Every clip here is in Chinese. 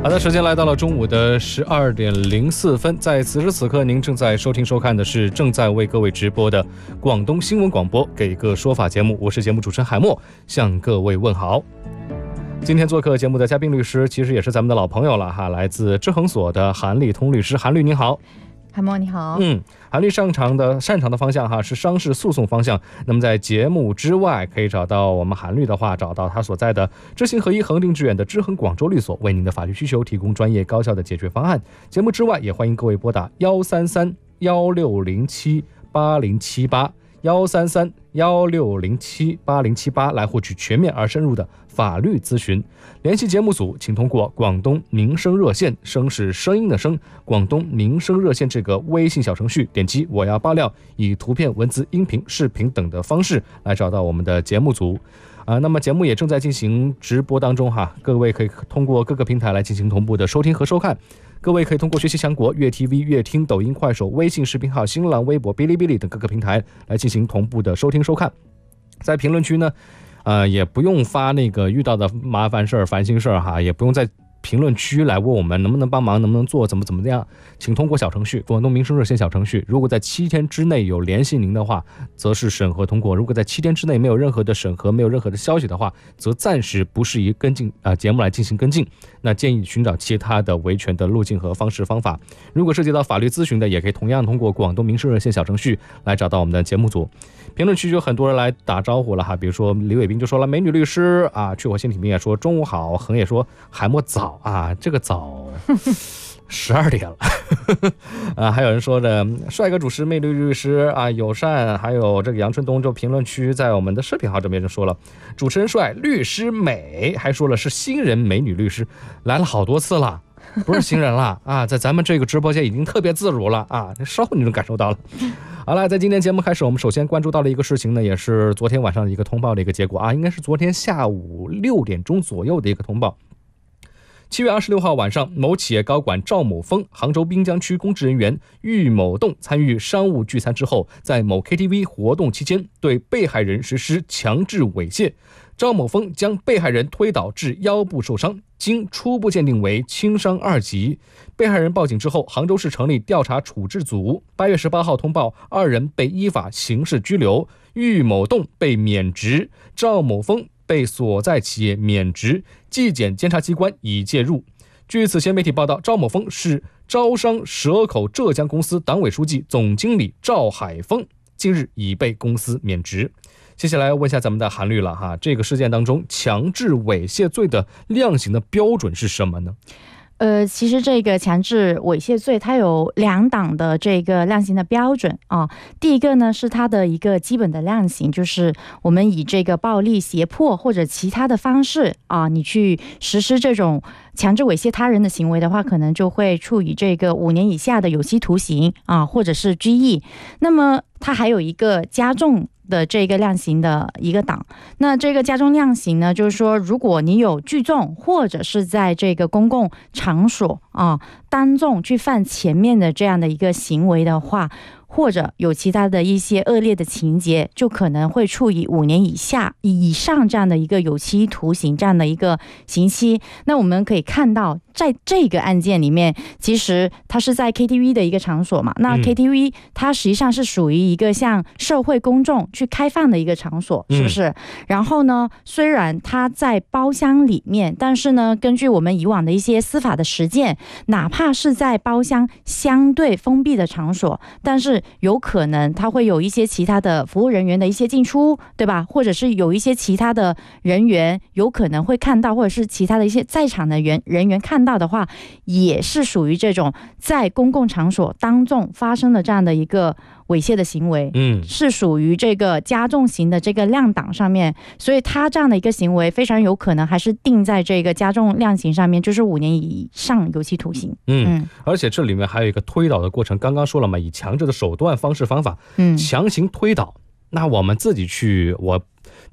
好的，时间来到了中午的12点04分，在此时此刻您正在收听收看的是正在为各位直播的广东新闻广播给个说法节目，我是节目主持人海默，向各位问好。今天做客节目的嘉宾律师其实也是咱们的老朋友了哈，来自知恒所的韩立通律师。韩律您好。 海默你好。 韩律擅长的方向哈是商事诉讼方向，那么在节目之外可以找到我们韩律的话，找到他所在的知行合一恒定致远的知恒广州律所，为您的法律需求提供专业高效的解决方案。节目之外也欢迎各位拨打133-1607-8078 133-1607-8078来获取全面而深入的法律咨询。联系节目组请通过广东民生热线，声是声音的声，广东民生热线这个微信小程序，点击我要爆料，以图片、文字、音频、视频等的方式来找到我们的节目组。那么节目也正在进行直播当中哈，各位可以通过各个平台来进行同步的收听和收看。各位可以通过学习强国、粤 TV、粤听、抖音、快手、微信视频号、新浪微博、哔哩哔哩等各个平台来进行同步的收听收看。在评论区呢也不用发那个遇到的麻烦事儿、烦心事儿哈，也不用在评论区来问我们能不能帮忙、能不能做、怎么样，请通过小程序广东民生热线小程序，如果在7天之内有联系您的话，则是审核通过；如果在7天之内没有任何的审核、没有任何的消息的话，则暂时不适宜跟进节目来进行跟进。那建议寻找其他的维权的路径和方式方法。如果涉及到法律咨询的，也可以同样通过广东民生热线小程序来找到我们的节目组。评论区就很多人来打招呼了哈，比如说李伟斌就说了美女律师啊，去火星体明也说中午好，恒也说海默早啊，这个早12点了还有人说的帅哥主持魅力律师啊，友善，还有这个杨春东就评论区在我们的视频号这边就说了主持人帅，律师美，还说了是新人美女律师，来了好多次了，不是新人了啊，在咱们这个直播间已经特别自如了啊，稍后你就感受到了。好了，在今天节目开始，我们首先关注到了一个事情呢，也是昨天晚上的一个通报的一个结果啊，应该是昨天下午6点钟左右的一个通报。7月26号晚上，某企业高管赵某峰，杭州滨江区公职人员郁某栋参与商务聚餐之后，在某 KTV 活动期间对被害人实施强制猥亵，赵某峰将被害人推倒至腰部受伤，经初步鉴定为轻伤2级。被害人报警之后，杭州市成立调查处置组。8月18号通报，2人被依法刑事拘留，郁某栋被免职，赵某峰被所在企业免职，纪检监察机关已介入。据此前媒体报道，赵某峰是招商蛇口浙江公司党委书记、总经理赵海峰，近日已被公司免职。接下来问一下咱们的韩律了哈，这个事件当中强制猥亵罪的量刑的标准是什么呢？ 其实这个强制猥亵罪它有2档的这个量刑的标准啊。第一个呢是它的一个基本的量刑，就是我们以这个暴力、胁迫或者其他的方式啊，你去实施这种强制猥亵他人的行为的话，可能就会处以这个5年以下的有期徒刑啊，或者是拘役。那么它还有一个加重的这个量刑的一个档。那这个加重量刑呢，就是说如果你有聚众或者是在这个公共场所啊当众去犯前面的这样的一个行为的话，或者有其他的一些恶劣的情节，就可能会处以5年以上这样的一个有期徒刑这样的一个刑期。那我们可以看到在这个案件里面，其实它是在 KTV 的一个场所嘛，那 KTV 它实际上是属于一个向社会公众去开放的一个场所，是不是？然后呢，虽然它在包厢里面，但是呢，根据我们以往的一些司法的实践，哪怕是在包厢相对封闭的场所，但是有可能它会有一些其他的服务人员的一些进出，对吧？或者是有一些其他的人员有可能会看到，或者是其他的一些在场的人员看到的话，也是属于这种在公共场所当众发生的这样的一个猥亵的行为，是属于这个加重刑的这个量档上面，所以他这样的一个行为非常有可能还是定在这个加重量刑上面，就是5年以上有期徒刑。 而且这里面还有一个推倒的过程，刚刚说了嘛，以强制的手段、方式、方法强行推倒。那我们自己去，我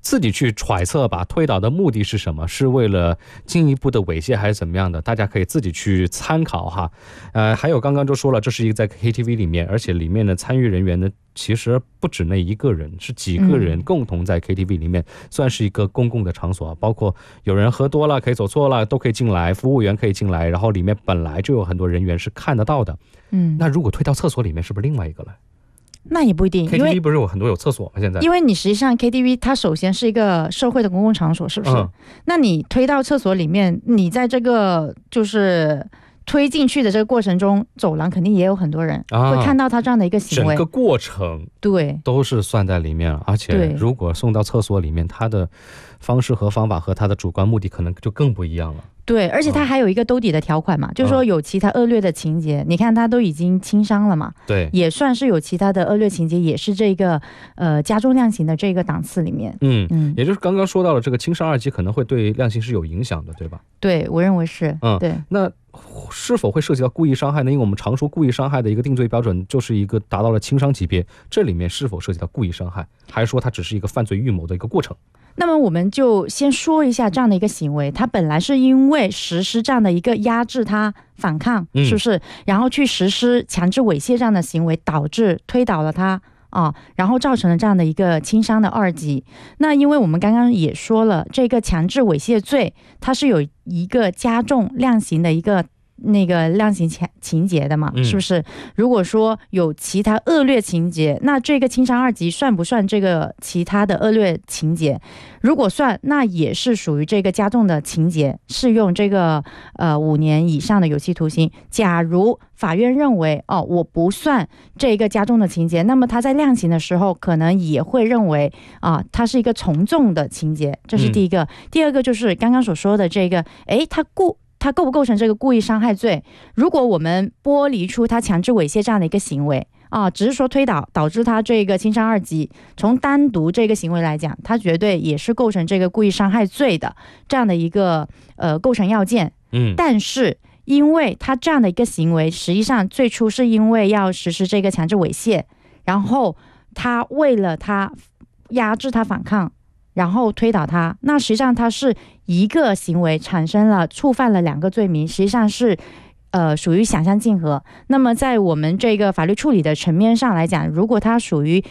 自己去揣测吧，推导的目的是什么？是为了进一步的猥亵还是怎么样的？大家可以自己去参考哈。还有刚刚就说了，这是一个在 KTV 里面，而且里面的参与人员呢，其实不止那一个人，是几个人共同在 KTV 里面，算是一个公共的场所，包括有人喝多了可以走错了都可以进来，服务员可以进来，然后里面本来就有很多人员是看得到的。那如果推到厕所里面，是不是另外一个了？ 那也不一定， KTV 不是有很多有厕所吗？现在因为你实际上 KTV 它首先是一个社会的公共场所，是不是？那你推到厕所里面，你在这个就是推进去的这个过程中，走廊肯定也有很多人会看到他这样的一个行为， 整个过程对都是算在里面了。而且如果送到厕所里面，他的方式和方法和他的主观目的可能就更不一样了。对，而且他还有一个兜底的条款嘛，就是说有其他恶劣的情节，你看他都已经轻伤了嘛，对，也算是有其他的恶劣情节，也是这个加重量刑的这个档次里面。也就是刚刚说到了这个轻伤2级可能会对量刑是有影响的，对吧？对，我认为是。对，那是否会涉及到故意伤害呢？因为我们常说故意伤害的一个定罪标准就是一个达到了轻伤级别，这里面是否涉及到故意伤害，还是说它只是一个犯罪预谋的一个过程？那么我们就先说一下这样的一个行为，它本来是因为实施这样的一个压制他反抗，是不是？然后去实施强制猥亵这样的行为，导致推倒了他然后造成了这样的一个轻伤的2级。那因为我们刚刚也说了，这个强制猥亵罪它是有一个加重量刑的一个那个量刑情节的嘛，是不是？如果说有其他恶劣情节，那这个轻伤2级算不算这个其他的恶劣情节？如果算，那也是属于这个加重的情节，适用这个5年以上的有期徒刑。假如法院认为我不算这个加重的情节，那么他在量刑的时候可能也会认为它是一个从重的情节，这是第一个。第二个就是刚刚所说的这个他构不构成这个故意伤害罪？如果我们剥离出他强制猥亵这样的一个行为只是说推倒导致他这个轻伤2级，从单独这个行为来讲，他绝对也是构成这个故意伤害罪的这样的一个构成要件。但是因为他这样的一个行为实际上最初是因为要实施这个强制猥亵，然后他为了他压制他反抗，然后推倒他，那实际上他是一个行为产生了触犯了2个罪名，实际上是属于想象竞合。那么在我们这个法律处理的层面上来讲，如果它属于